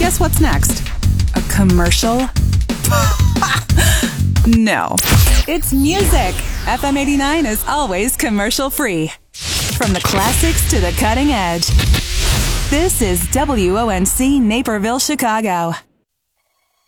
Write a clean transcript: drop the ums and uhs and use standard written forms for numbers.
Guess what's next? A commercial? No. It's music. FM 89 is always commercial free. From the classics to the cutting edge. This is WONC Naperville, Chicago.